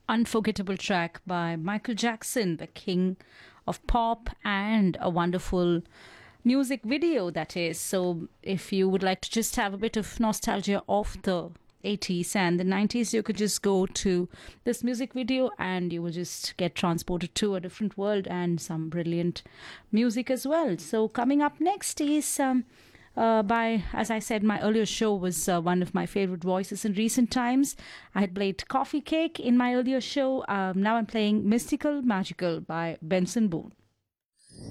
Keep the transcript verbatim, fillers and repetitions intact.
unforgettable track by Michael Jackson, the king of pop, and a wonderful music video that is. So, if you would like to just have a bit of nostalgia of the eighties and the nineties, you could just go to this music video and you will just get transported to a different world and some brilliant music as well. So, coming up next is. Um, Uh, by, as I said, my earlier show was uh, one of my favorite voices in recent times. I had played Coffee Cake in my earlier show. Um, now I'm playing Mystical Magical by Benson Boone.